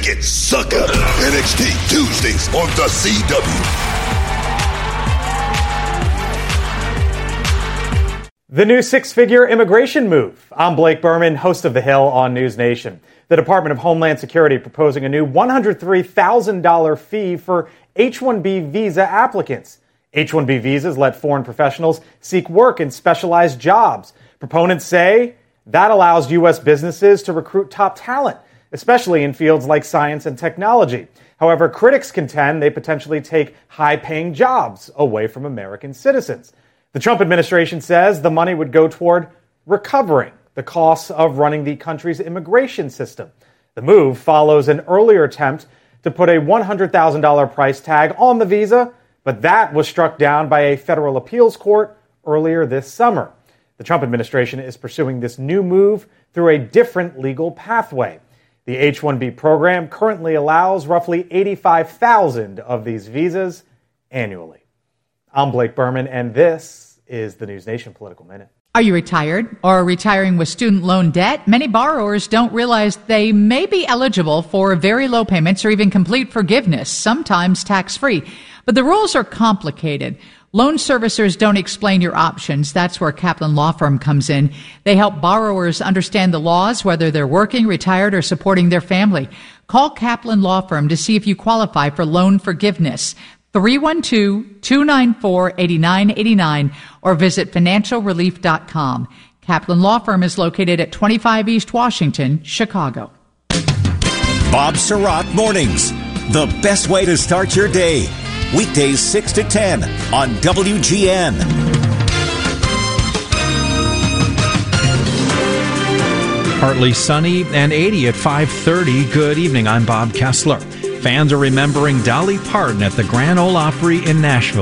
it, sucker. NXT Tuesdays on the CW. The new six-figure immigration move. I'm Blake Berman, host of The Hill on News Nation. The Department of Homeland Security proposing a new $103,000 fee for H-1B visa applicants. H-1B visas let foreign professionals seek work in specialized jobs. Proponents say that allows U.S. businesses to recruit top talent, especially in fields like science and technology. However, critics contend they potentially take high-paying jobs away from American citizens. The Trump administration says the money would go toward recovering the costs of running the country's immigration system. The move follows an earlier attempt to put a $100,000 price tag on the visa, but that was struck down by a federal appeals court earlier this summer. The Trump administration is pursuing this new move through a different legal pathway. The H-1B program currently allows roughly 85,000 of these visas annually. I'm Blake Berman, and this is the News Nation Political Minute. Are you retired or retiring with student loan debt? Many borrowers don't realize they may be eligible for very low payments or even complete forgiveness, sometimes tax-free. But the rules are complicated. Loan servicers don't explain your options. That's where Kaplan Law Firm comes in. They help borrowers understand the laws, whether they're working, retired, or supporting their family. Call Kaplan Law Firm to see if you qualify for loan forgiveness. 312-294-8989 or visit financialrelief.com. Kaplan Law Firm is located at 25 East Washington, Chicago. Bob Surratt Mornings, the best way to start your day. Weekdays 6 to 10 on WGN. Partly sunny and 80 at 5:30. Good evening. I'm Bob Kessler. Fans are remembering Dolly Parton at the Grand Ole Opry in Nashville.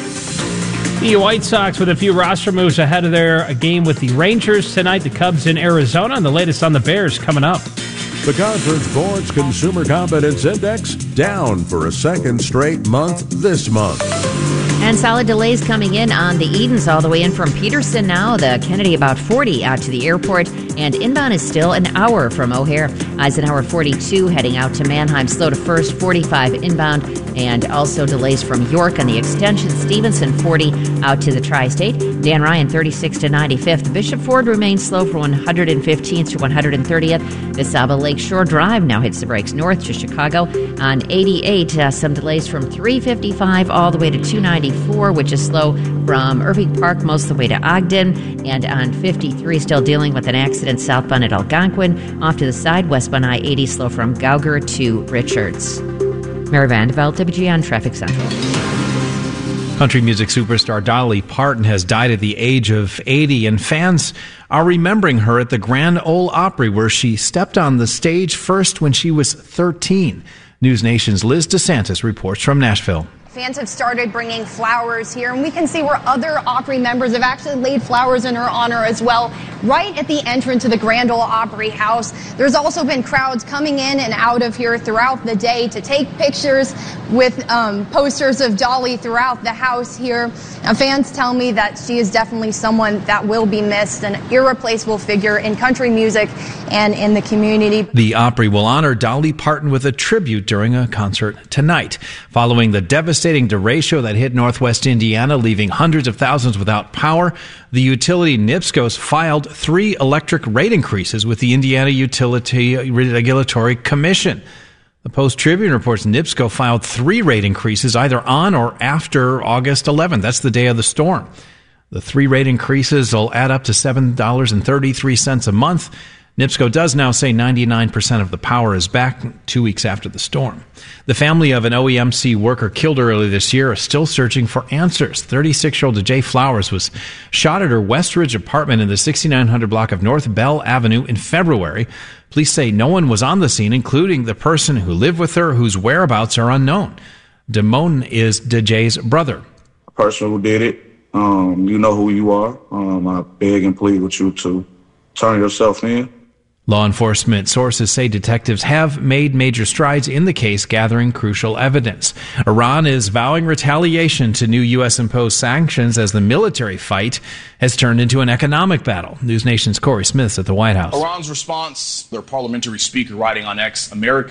The White Sox with a few roster moves ahead of their game with the Rangers tonight. The Cubs in Arizona, and the latest on the Bears coming up. The Conference Board's Consumer Confidence Index down for a second straight month this month. And solid delays coming in on the Edens all the way in from Peterson now. The Kennedy about 40 out to the airport. And inbound is still an hour from O'Hare. Eisenhower 42 heading out to Mannheim. Slow to first, 45 inbound. And also delays from York on the extension. Stevenson 40 out to the Tri-State. Dan Ryan 36 to 95th. Bishop Ford remains slow for 115th to 130th. The Saba Lakeshore Drive now hits the brakes north to Chicago. On 88, some delays from 355 all the way to 294, which is slow from Irving Park most of the way to Ogden. And on 53, still dealing with an accident southbound at Algonquin. Off to the side, westbound I-80 slow from Gauger to Richards. Mary Vandeveld, WGN Traffic Central. Country music superstar Dolly Parton has died at the age of 80, and fans are remembering her at the Grand Ole Opry, where she stepped on the stage first when she was 13. News Nation's Liz DeSantis reports from Nashville. Fans have started bringing flowers here, and we can see where other Opry members have actually laid flowers in her honor as well, right at the entrance to the Grand Ole Opry House. There's also been crowds coming in and out of here throughout the day to take pictures with posters of Dolly throughout the house here. Now, fans tell me that she is definitely someone that will be missed, an irreplaceable figure in country music and in the community. The Opry will honor Dolly Parton with a tribute during a concert tonight, following the devastating derecho that hit northwest Indiana, leaving hundreds of thousands without power. The utility NIPSCO's filed 3 electric rate increases with the Indiana Utility Regulatory Commission. The Post-Tribune reports NIPSCO filed 3 rate increases either on or after August 11th. That's the day of the storm. The 3 rate increases will add up to $7.33 a month. NIPSCO does now say 99% of the power is back 2 weeks after the storm. The family of an OEMC worker killed earlier this year is still searching for answers. 36-year-old Jay Flowers was shot at her Westridge apartment in the 6900 block of North Bell Avenue in February. Police say no one was on the scene, including the person who lived with her, whose whereabouts are unknown. Damone is DeJay's brother. The person who did it, you know who you are. I beg and plead with you to turn yourself in. Law enforcement sources say detectives have made major strides in the case, gathering crucial evidence. Iran is vowing retaliation to new U.S.-imposed sanctions as the military fight has turned into an economic battle. News Nation's Corey Smith's at the White House. Iran's response, their parliamentary speaker writing on X, America